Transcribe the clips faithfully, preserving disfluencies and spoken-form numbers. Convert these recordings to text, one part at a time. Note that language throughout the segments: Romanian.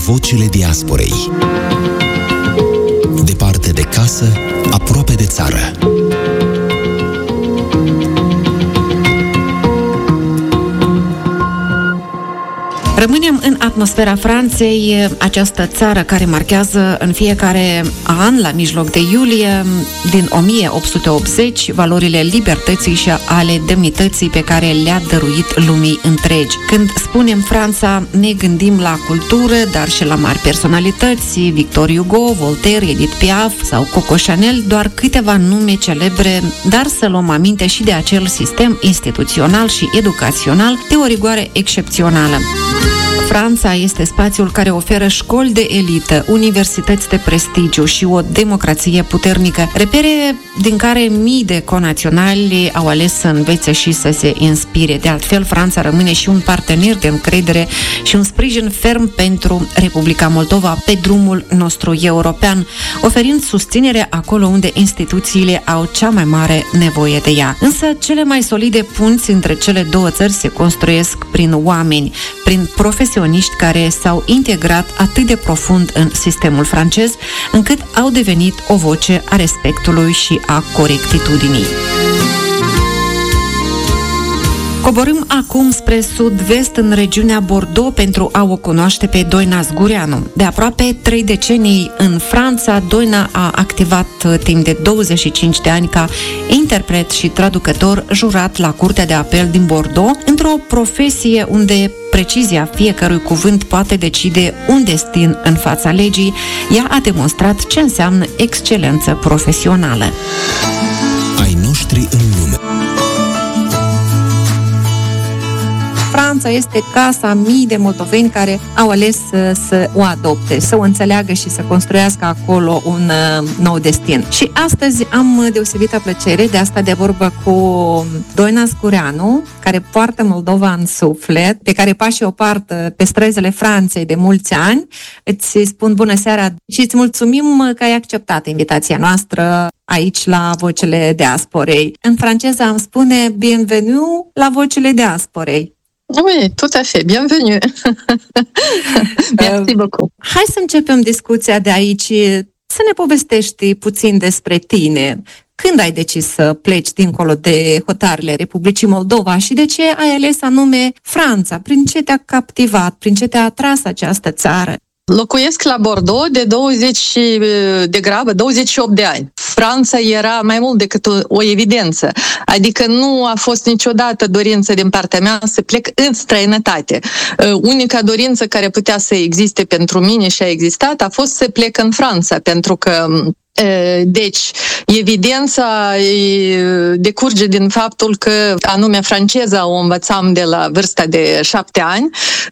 Vocile Diasporei. Departe de casă, aproape de țară. Rămânem în atmosfera Franței, această țară care marchează în fiecare an, la mijloc de iulie, din o mie opt sute optzeci, valorile libertății și ale demnității pe care le-a dăruit lumii întregi. Când spunem Franța, ne gândim la cultură, dar și la mari personalități, Victor Hugo, Voltaire, Edith Piaf sau Coco Chanel, doar câteva nume celebre, dar să luăm aminte și de acel sistem instituțional și educațional de o rigoare excepțională. Franța este spațiul care oferă școli de elită, universități de prestigiu și o democrație puternică, repere din care mii de conaționali au ales să învețe și să se inspire. De altfel, Franța rămâne și un partener de încredere și un sprijin ferm pentru Republica Moldova pe drumul nostru european, oferind susținere acolo unde instituțiile au cea mai mare nevoie de ea. Însă, cele mai solide punți între cele două țări se construiesc prin oameni, prin profesioniști care s-au integrat atât de profund în sistemul francez, încât au devenit o voce a respectului și a corectitudinii. Coborâm acum spre sud-vest, în regiunea Bordeaux, pentru a o cunoaște pe Doina Zgureanu. De aproape trei decenii în Franța, Doina a activat timp de douăzeci și cinci de ani ca interpret și traducător jurat la Curtea de Apel din Bordeaux, într-o profesie unde precizia fiecărui cuvânt poate decide un destin în fața legii. Ea a demonstrat ce înseamnă excelență profesională. Ai noștri în lume. Franța este casa mii de moldoveni care au ales să, să o adopte, să o înțeleagă și să construiască acolo un uh, nou destin. Și astăzi am deosebită plăcere de asta de vorbă cu Doina Zgureanu, care poartă Moldova în suflet, pe care pași o poartă pe străzile Franței de mulți ani. Îți spun bună seara și îți mulțumim că ai acceptat invitația noastră aici la Vocile Diasporei. În franceză am spune bienvenue la Vocile Diasporei. Oui, tout à fait. Bienvenue. Merci beaucoup. Hai să începem discuția de aici. Să ne povestești puțin despre tine. Când ai decis să pleci dincolo de hotarele Republicii Moldova și de ce ai ales anume Franța? Prin ce te-a captivat? Prin ce te-a atras această țară? Locuiesc la Bordeaux de douăzeci de grabă, douăzeci și opt de ani. Franța era mai mult decât o, o evidență. Adică nu a fost niciodată dorință din partea mea să plec în străinătate. Unica dorință care putea să existe pentru mine și a existat a fost să plec în Franța, pentru că deci, evidența decurge din faptul că anume franceza o învățam de la vârsta de șapte ani,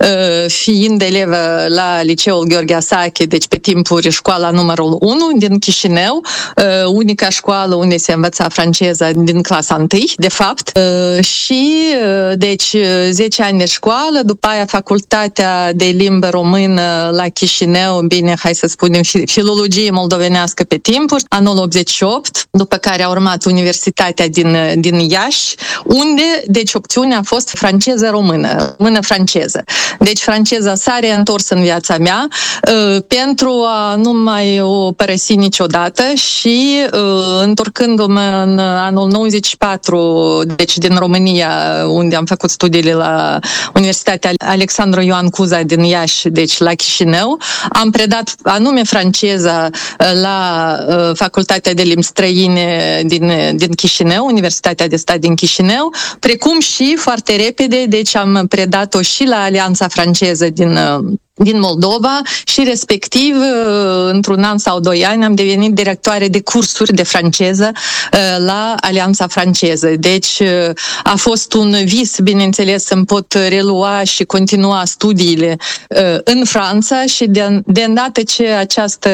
fiind elevă la liceul Gheorghe Asache, deci pe timpuri școala numărul unu din Chișinău, unica școală unde se învăța franceza din clasa întâi, de fapt, și deci zece ani de școală, după aia facultatea de limbă română la Chișinău, bine, hai să spunem, filologie moldovenească pe timp, anul optzeci și opt, după care a urmat Universitatea din, din Iași, unde, deci, opțiunea a fost franceză-română, română-franceză. Deci, franceza s-a reîntors în viața mea uh, pentru a nu mai o părăsi niciodată și, uh, întorcându-mă în anul nouăzeci și patru, deci, din România, unde am făcut studiile la Universitatea Alexandru Ioan Cuza din Iași, deci, la Chișinău, am predat anume franceza la Facultatea de Limbi Străine din, din Chișinău, Universitatea de Stat din Chișinău, precum și foarte repede, deci am predat-o și la Alianța Franceză din din Moldova și respectiv într-un an sau doi ani am devenit directoare de cursuri de franceză la Alianța Franceză. Deci a fost un vis, bineînțeles, să-mi pot relua și continua studiile în Franța și de, de îndată ce această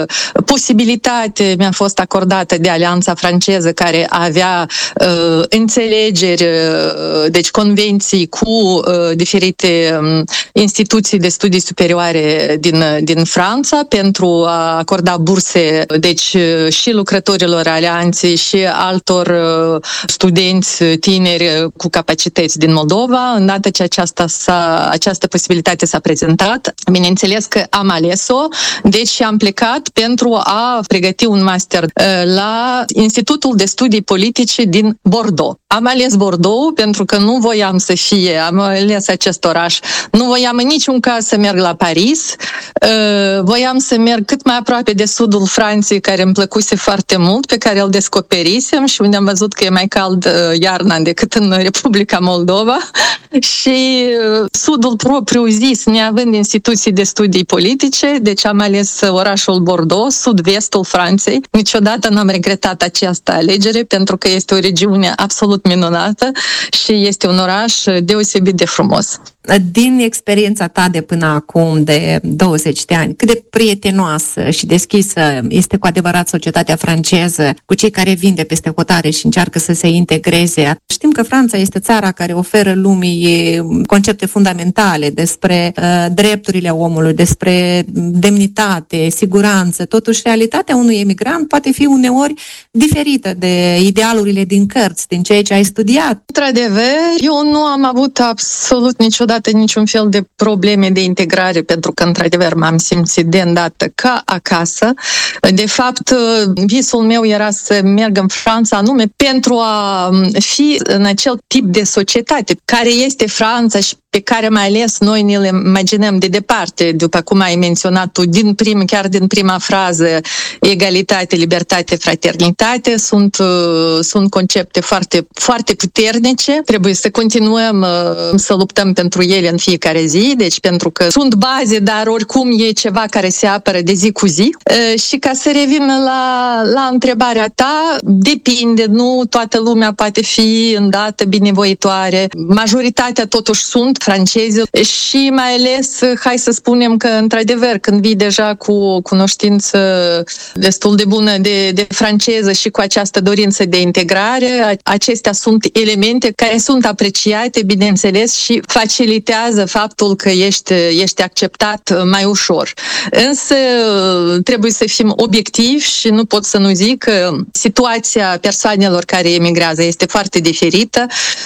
posibilitate mi-a fost acordată de Alianța Franceză, care avea uh, înțelegeri, uh, deci convenții cu uh, diferite um, instituții de studii superioare din, din Franța pentru a acorda burse, deci și lucrătorilor alianței și altor studenți tineri cu capacități din Moldova. Îndată ce aceasta s-a, această posibilitate s-a prezentat, bineînțeles că am ales-o, deci am plecat pentru a pregăti un master la Institutul de Studii Politice din Bordeaux. Am ales Bordeaux pentru că nu voiam să fie, am ales acest oraș, nu voiam în niciun caz să merg la Paris, voiam să merg cât mai aproape de sudul Franței, care îmi plăcuse foarte mult, pe care îl descoperisem și unde am văzut că e mai cald iarna decât în Republica Moldova și sudul propriu-zis, neavând instituții de studii politice, deci am ales orașul Bordeaux, sud-vestul Franței. Niciodată n-am regretat această alegere pentru că este o regiune absolut minunată și este un oraș deosebit de frumos. Din experiența ta de până acum, de douăzeci de ani, cât de prietenoasă și deschisă este cu adevărat societatea franceză cu cei care vin de peste hotare și încearcă să se integreze? Știm că Franța este țara care oferă lumii concepte fundamentale despre uh, drepturile omului, despre demnitate, siguranță. Totuși, realitatea unui emigrant poate fi uneori diferită de idealurile din cărți, din ceea ce ai studiat. Într-adevăr, eu nu am avut absolut niciodată niciun fel de probleme de integrare, pentru că, într-adevăr, m-am simțit de îndată ca acasă. De fapt, visul meu era să merg în Franța anume pentru a fi în acel tip de societate care este Franța și pe care mai ales noi ne le imaginăm de departe, după cum ai menționat tu, din prim, chiar din prima frază, egalitate, libertate, fraternitate, sunt, sunt concepte foarte, foarte puternice. Trebuie să continuăm să luptăm pentru ele în fiecare zi, deci pentru că sunt baze, dar oricum e ceva care se apără de zi cu zi. Și ca să revin la, la întrebarea ta, depinde, nu toată lumea poate fi îndată binevoitoare. Majoritatea totuși sunt francezi și mai ales, hai să spunem că, într-adevăr, când vii deja cu o cunoștință destul de bună de, de franceză și cu această dorință de integrare, acestea sunt elemente care sunt apreciate, bineînțeles, și facilitează faptul că ești, ești acceptat mai ușor. Însă trebuie să fim obiectivi și nu pot să nu zic că situația persoanelor care emigrează este foarte diferită.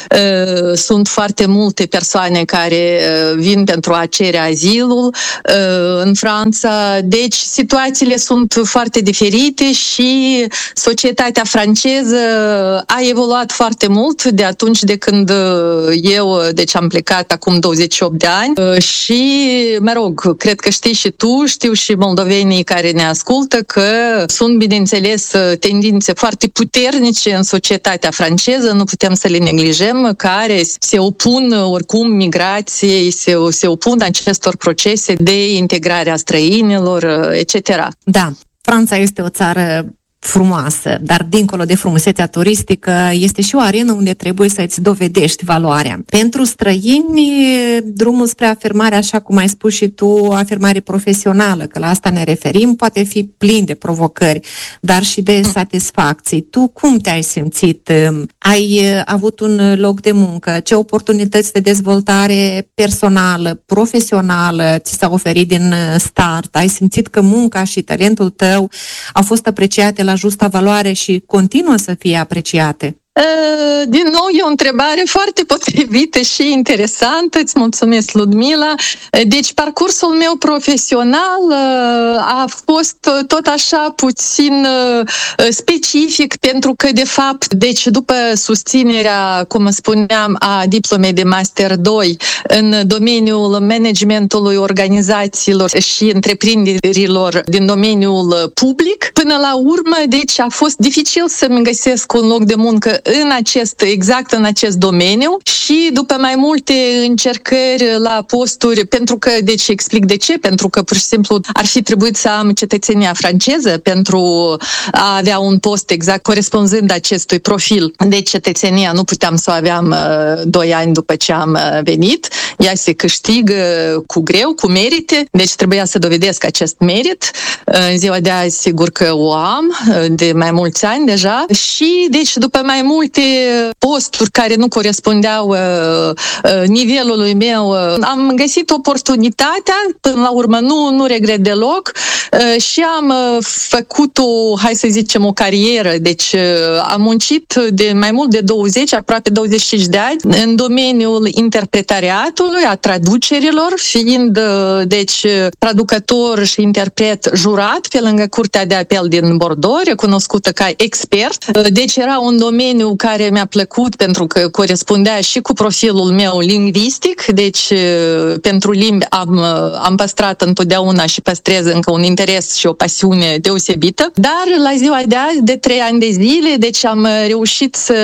Sunt foarte multe persoane care vin pentru a cere azilul în Franța. Deci situațiile sunt foarte diferite și societatea franceză a evoluat foarte mult de atunci de când eu, deci am plecat acum douăzeci și opt de ani și, mă rog, cred că știi și tu, știu și moldovenii care ne ascultă că sunt, bineînțeles, tendințe foarte puternice în societatea franceză, nu putem să le neglijăm, care se opun oricum migrației, se, se opun acestor procese de integrare a străinilor, et cetera. Da, Franța este o țară frumoasă, dar dincolo de frumusețea turistică este și o arenă unde trebuie să îți dovedești valoarea. Pentru străini, drumul spre afirmare, așa cum ai spus și tu, afirmare profesională, că la asta ne referim, poate fi plin de provocări, dar și de satisfacții. Tu cum te-ai simțit? Ai avut un loc de muncă? Ce oportunități de dezvoltare personală, profesională ți s-au oferit din start? Ai simțit că munca și talentul tău au fost apreciate la justa valoare și continuă să fie apreciate? Din nou, e o întrebare foarte potrivită și interesantă. Îți mulțumesc, Ludmila. Deci, parcursul meu profesional a fost tot așa puțin specific, pentru că, de fapt, deci după susținerea, cum spuneam, a diplomei de Master doi în domeniul managementului organizațiilor și întreprinderilor din domeniul public, până la urmă, deci a fost dificil să-mi găsesc un loc de muncă în acest, exact în acest domeniu și după mai multe încercări la posturi, pentru că, deci explic de ce, pentru că pur și simplu ar fi trebuit să am cetățenia franceză pentru a avea un post exact corespunzând acestui profil de cetățenia. Nu puteam să o aveam doi ani după ce am venit. Ea se câștigă cu greu, cu merite, deci trebuia să dovedesc acest merit. În ziua de azi, sigur că o am de mai mulți ani deja și, deci, după mai mult multe posturi care nu corespundeau uh, uh, nivelului meu. Am găsit oportunitatea, până la urmă nu, nu regret deloc, uh, și am uh, făcut o, hai să zicem, o carieră. Deci uh, am muncit de mai mult de douăzeci, aproape douăzeci și cinci de ani în domeniul interpretariatului, a traducerilor, fiind uh, deci traducător și interpret jurat pe lângă Curtea de Apel din Bordeaux, recunoscută ca expert. Deci era un domeniu care mi-a plăcut pentru că corespundea și cu profilul meu lingvistic, deci pentru limbi am, am păstrat întotdeauna și păstrez încă un interes și o pasiune deosebită. Dar la ziua de azi, de trei ani de zile, deci am reușit să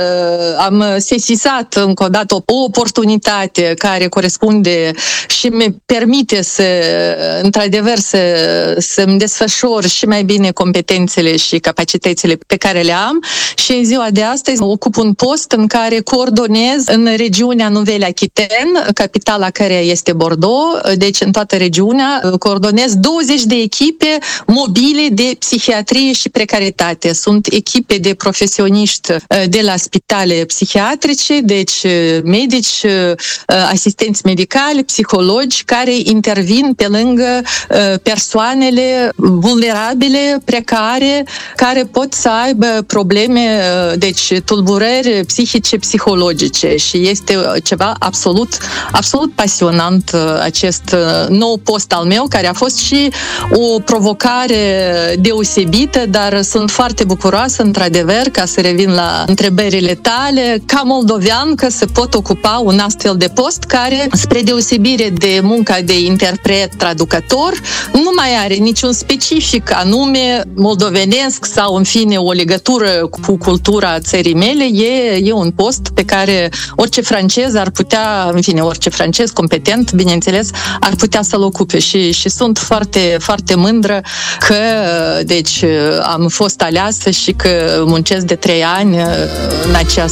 am sesizat încă o dată o oportunitate care corespunde și mi permite să, într-adevăr, să, să-mi desfășor și mai bine competențele și capacitățile pe care le am, și în ziua de astăzi ocup un post în care coordonez în regiunea Nouvelle-Aquitaine, capitala căreia este Bordeaux, deci în toată regiunea coordonez douăzeci de echipe mobile de psihiatrie și precaritate. Sunt echipe de profesioniști de la spitale psihiatrice, deci medici, asistenți medicali, psihologi, care intervin pe lângă persoanele vulnerabile, precare, care pot să aibă probleme, deci tulburări psihice, psihologice, și este ceva absolut, absolut pasionant acest nou post al meu, care a fost și o provocare deosebită, dar sunt foarte bucuroasă, într-adevăr, ca să revin la întrebările tale, ca moldovean, că se pot ocupa un astfel de post care, spre deosebire de munca de interpret, traducător, nu mai are niciun specific anume moldovenesc sau, în fine, o legătură cu cultura țării mele. E, e un post pe care orice francez ar putea, în fine, orice francez competent, bineînțeles, ar putea să-l ocupe, și, și sunt foarte, foarte mândră că, deci, am fost aleasă și că muncesc de trei ani în această